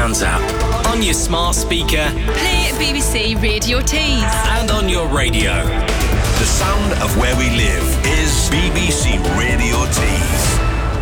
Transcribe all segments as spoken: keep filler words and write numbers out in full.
Sounds app. On your smart speaker. Play B B C Radio Tees. And on your radio. The sound of where we live is B B C Radio Tees.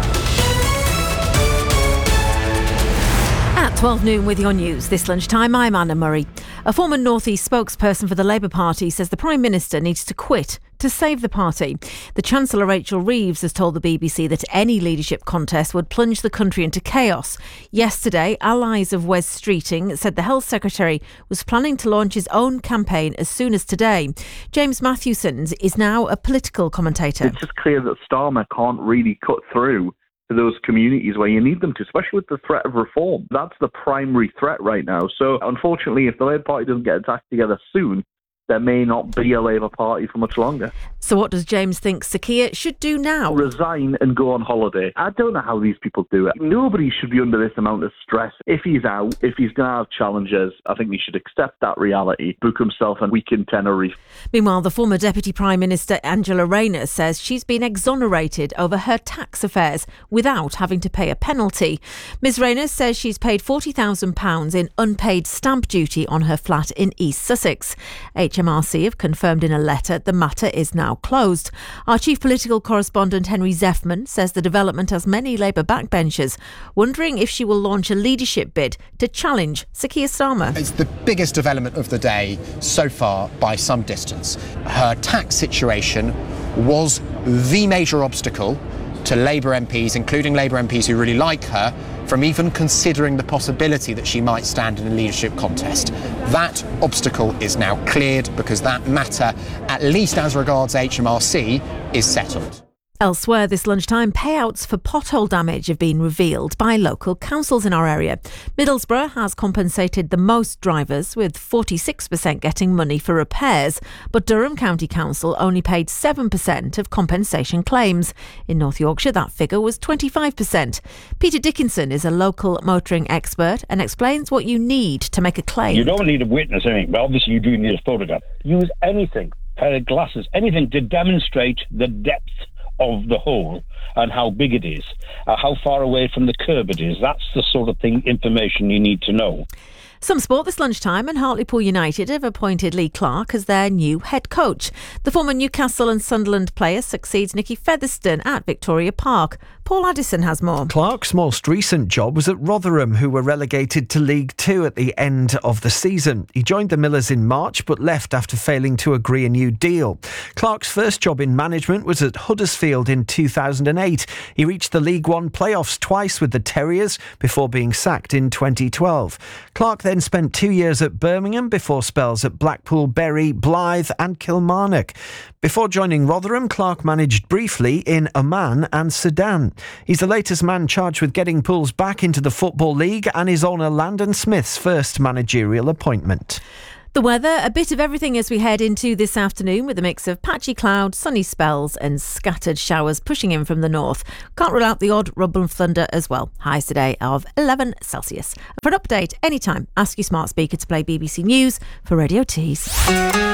At twelve noon with your news this lunchtime, I'm Anna Murray. A former North East spokesperson for the Labour Party says the Prime Minister needs to quit to save the party. The Chancellor Rachel Reeves has told the B B C that any leadership contest would plunge the country into chaos. Yesterday, allies of Wes Streeting said the Health Secretary was planning to launch his own campaign as soon as today. James Matthewson is now a political commentator. It's just clear that Starmer can't really cut through to those communities where you need them to, especially with the threat of reform. That's the primary threat right now. So unfortunately, if the Labour Party doesn't get its act together soon, there may not be a Labour Party for much longer. So what does James think Sir Keir should do now? Resign and go on holiday. I don't know how these people do it. Nobody should be under this amount of stress. If he's out, if he's going to have challenges, I think he should accept that reality, book himself a week in Tenerife. Meanwhile, the former Deputy Prime Minister Angela Rayner says she's been exonerated over her tax affairs without having to pay a penalty. Ms Rayner says she's paid forty thousand pounds in unpaid stamp duty on her flat in East Sussex. H M R C have confirmed in a letter the matter is now closed. Our chief political correspondent Henry Zeffman says the development has many Labour backbenchers wondering if she will launch a leadership bid to challenge Sir Keir Starmer. It's the biggest development of the day so far by some distance. Her tax situation was the major obstacle to Labour M Ps, including Labour M Ps who really like her, from even considering the possibility that she might stand in a leadership contest. That obstacle is now cleared because that matter, at least as regards H M R C, is settled. Elsewhere this lunchtime, payouts for pothole damage have been revealed by local councils in our area. Middlesbrough has compensated the most drivers, with forty-six percent getting money for repairs, but Durham County Council only paid seven percent of compensation claims. In North Yorkshire, that figure was twenty-five percent. Peter Dickinson is a local motoring expert and explains what you need to make a claim. You don't need a witness or anything, but obviously you do need a photograph. Use anything, pair of glasses, anything to demonstrate the depth of the hole and how big it is, uh, how far away from the curb it is. That's the sort of thing, information you need to know. Some sport this lunchtime, and Hartlepool United have appointed Lee Clark as their new head coach. The former Newcastle and Sunderland player succeeds Nicky Featherstone at Victoria Park. Paul Addison has more. Clark's most recent job was at Rotherham, who were relegated to League Two at the end of the season. He joined the Millers in March but left after failing to agree a new deal. Clark's first job in management was at Huddersfield in two thousand eight. He reached the League One playoffs twice with the Terriers before being sacked in twenty twelve. Clark then spent two years at Birmingham before spells at Blackpool, Bury, Blyth and Kilmarnock. Before joining Rotherham, Clark managed briefly in Oman and Sudan. He's the latest man charged with getting Pools back into the Football League and is owner Landon Smith's first managerial appointment. The weather, a bit of everything as we head into this afternoon, with a mix of patchy clouds, sunny spells and scattered showers pushing in from the north. Can't rule out the odd rumble and thunder as well. Highs today of eleven Celsius. For an update anytime, ask your smart speaker to play B B C News for Radio Tees.